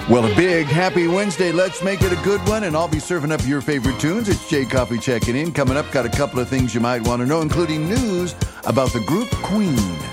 Well, a big happy Wednesday. Let's make it a good one, and I'll be serving up your favorite tunes. It's Jay Coffee checking in. Coming up, got a couple of things you might want to know, including news about the group Queen.